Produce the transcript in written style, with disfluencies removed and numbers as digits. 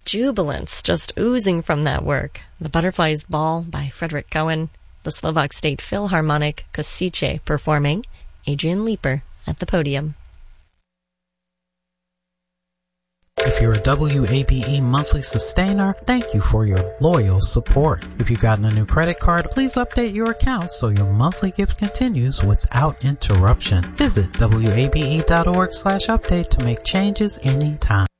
jubilance just oozing from that work. The Butterflies Ball by Frederick Cohen, the Slovak State Philharmonic Kosice performing, Adrian Leeper at the podium. If you're a WABE monthly sustainer, thank you for your loyal support. If you've gotten a new credit card, please update your account so your monthly gift continues without interruption. Visit WABE.org/update to make changes anytime.